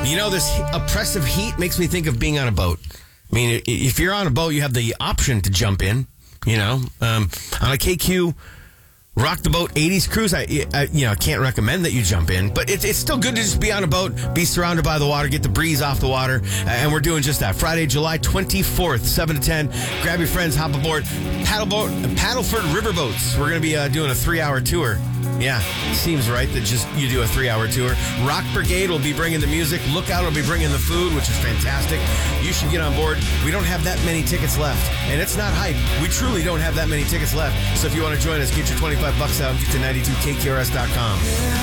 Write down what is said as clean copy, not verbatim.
You know, this oppressive heat makes me think of being on a boat. I mean, if you're on a boat, you have the option to jump in, you know. On a KQ Rock the Boat 80s cruise, I can't recommend that you jump in, but it's still good to just be on a boat, be surrounded by the water, get the breeze off the water, and we're doing just that. Friday, July 24th, 7 to 10. Grab your friends, hop aboard Paddleford Riverboats. We're going to be doing a 3-hour tour. Yeah, seems right that just you do a 3-hour tour. Rock Brigade will be bringing the music. Lookout will be bringing the food, which is fantastic. You should get on board. We don't have that many tickets left, and it's not hype. We truly don't have that many tickets left. So if you want to join us, get your $25 out and get to 92KQRS.com.